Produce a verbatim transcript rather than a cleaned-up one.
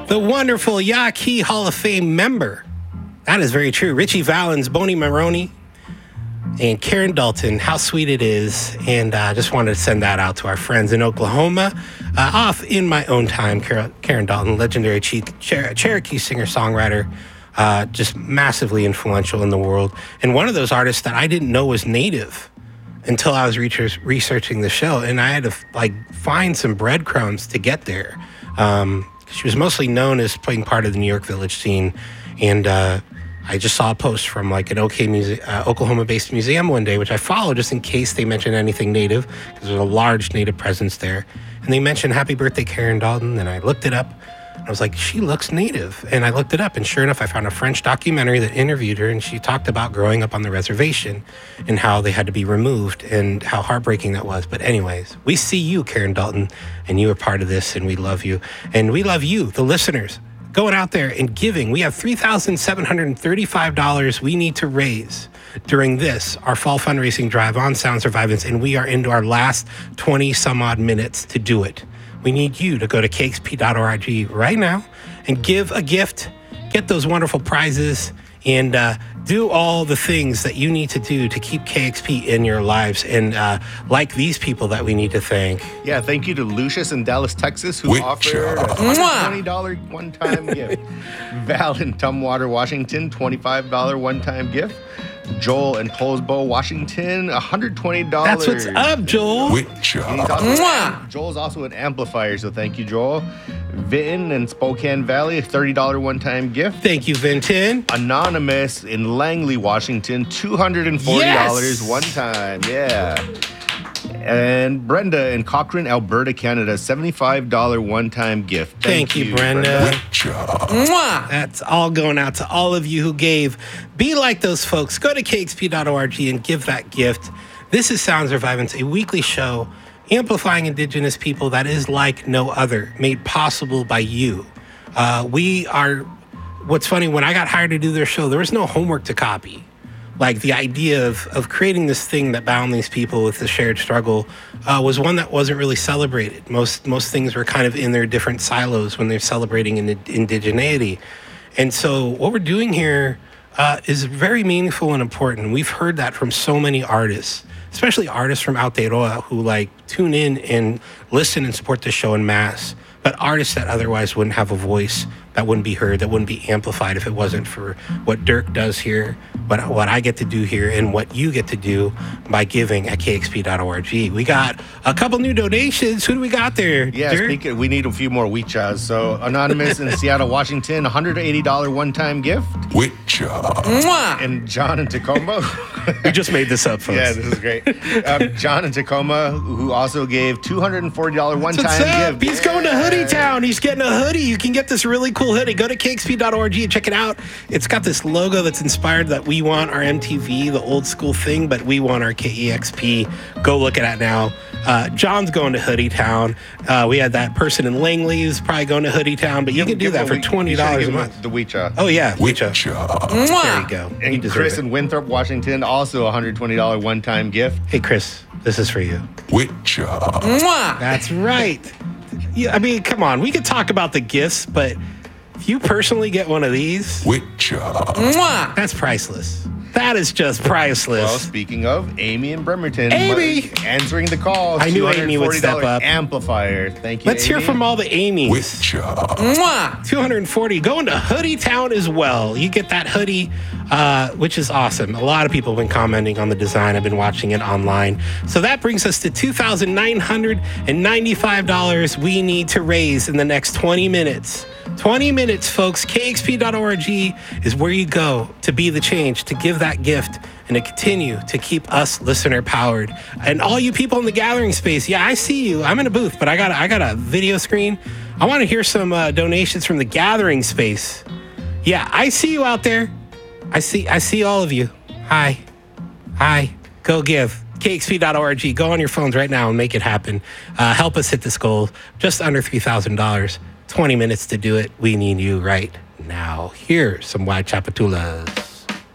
the wonderful Yaqui Hall of Fame member. That is very true. Richie Valens, Boney Maroney, and Karen Dalton. How sweet it is. And I uh, just wanted to send that out to our friends in Oklahoma. Uh, off in my own time, Karen Dalton, legendary Cherokee singer-songwriter, uh, just massively influential in the world. And one of those artists that I didn't know was Native until I was research- researching the show. And I had to like find some breadcrumbs to get there. Um, she was mostly known as playing part of the New York Village scene. And uh, I just saw a post from like an OK muse- uh, Oklahoma-based museum one day, which I followed just in case they mentioned anything Native, because there's a large Native presence there. And they mentioned Happy Birthday, Karen Dalton. And I looked it up. I was like, she looks Native. And I looked it up. And sure enough, I found a French documentary that interviewed her. And she talked about growing up on the reservation and how they had to be removed and how heartbreaking that was. But anyways, we see you, Karen Dalton, and you are part of this. And we love you. And we love you, the listeners, going out there and giving. We have three thousand seven hundred thirty-five dollars we need to raise during this, our fall fundraising drive on Sound Survivance. And we are into our last twenty some odd minutes to do it. We need you to go to K X P dot org right now and give a gift, get those wonderful prizes, and uh, do all the things that you need to do to keep K X P in your lives. And uh, like these people that we need to thank. Yeah, thank you to Lucius in Dallas, Texas, who offered a one hundred twenty dollars one-time gift. Val in Tumwater, Washington, twenty-five dollars one-time gift. Joel in Hillsborough, Washington, one hundred twenty dollars. That's what's up, Joel. Joel's also an amplifier, so thank you, Joel. Vinton in Spokane Valley, thirty dollars one-time gift. Thank you, Vinton. Anonymous in Langley, Washington, two hundred forty dollars yes! one-time. Yeah. And Brenda in Cochrane, Alberta, Canada, seventy-five dollars one-time gift. Thank, Thank you, you, Brenda. Brenda. That's all going out to all of you who gave. Be like those folks. Go to K X P dot org and give that gift. This is Sound Survivance, a weekly show amplifying Indigenous people that is like no other, made possible by you. Uh, we are, what's funny, when I got hired to do their show, there was no homework to copy. Like the idea of, of creating this thing that bound these people with the shared struggle uh, was one that wasn't really celebrated. Most most things were kind of in their different silos when they're celebrating in indigeneity. And so what we're doing here uh, is very meaningful and important. We've heard that from so many artists, especially artists from Aotearoa who like tune in and listen and support the show en masse, but artists that otherwise wouldn't have a voice, that wouldn't be heard, that wouldn't be amplified if it wasn't for what Dirk does here, what, what I get to do here, and what you get to do by giving at K X P dot org. We got a couple new donations. Who do we got there, Yeah, Dirk? Speaking, we need a few more Wichas. So Anonymous in Seattle, Washington, one hundred eighty dollars one-time gift. Wicha. And John in Tacoma. We just made this up, folks. Yeah, this is great. Um, John in Tacoma, who also gave two hundred forty dollars one-time gift. He's yeah. going to Hoodie Town. He's getting a hoodie. You can get this really cool hoodie. Go to K X P dot org and check it out. It's got this logo that's inspired that we want our M T V, the old school thing, but we want our K E X P. Go look at it now. Uh, John's going to Hoodie Town. Uh, we had that person in Langley who's probably going to Hoodie Town, but you give, can do that for twenty dollars a month. The Wicha. Oh, yeah. Wicha. There you go. And Chris it. in Winthrop, Washington, also one hundred twenty dollars one-time gift. Hey, Chris, this is for you. Wicha. That's right. Yeah, I mean, come on. We could talk about the gifts, but if you personally get one of these, Wicha. That's priceless. That is just priceless. Well, speaking of, Amy in Bremerton. Amy! Answering the call. I knew Amy would step up. Amplifier. Thank you, Let's Amy. hear from all the Amy's. Wicha. two hundred forty. Going to Hoodie Town as well. You get that hoodie, uh, which is awesome. A lot of people have been commenting on the design. I've been watching it online. So that brings us to two thousand nine hundred ninety-five dollars we need to raise in the next twenty minutes. twenty minutes, folks. K X P dot org is where you go to be the change, to give that gift, and to continue to keep us listener powered. And all you people in the gathering space, yeah, I see you. I'm in a booth, but I got a, I got a video screen. I want to hear some uh, donations from the gathering space. Yeah, I see you out there. I see I see all of you. Hi. Hi. Go give. K X P dot org. Go on your phones right now and make it happen. Uh, help us hit this goal. Just under three thousand dollars. twenty minutes to do it. We need you right now. Here's some White Chapatulas.